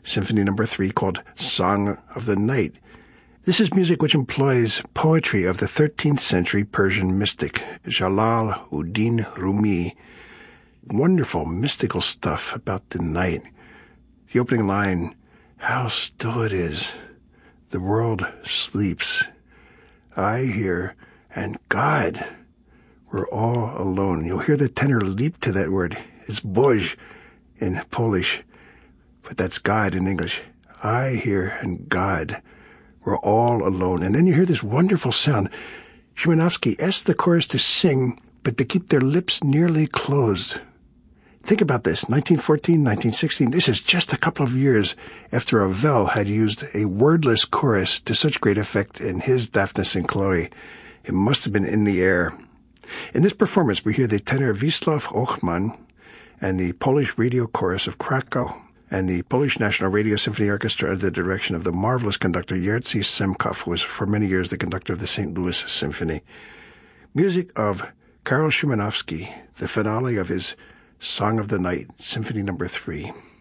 Symphony No. 3, called Song of the Night. This is music which employs poetry of the 13th century Persian mystic, Jalal-ud-Din Rumi. Wonderful mystical stuff about the night. The opening line, "How still it is. The world sleeps. I hear, and God, we're all alone." You'll hear the tenor leap to that word. It's Bóg in Polish, but that's God in English. I hear, and God, we're all alone. And then you hear this wonderful sound. Szymanowski asked the chorus to sing, but to keep their lips nearly closed. Think about this, 1914, 1916, this is just a couple of years after Ravel had used a wordless chorus to such great effect in his Daphnis and Chloe. It must have been in the air. In this performance, we hear the tenor Wisław Ochman and the Polish Radio Chorus of Krakow and the Polish National Radio Symphony Orchestra under the direction of the marvelous conductor Jerzy Semkow, who was for many years the conductor of the St. Louis Symphony. Music of Karol Szymanowski, the finale of his Song of the Night, Symphony No. 3.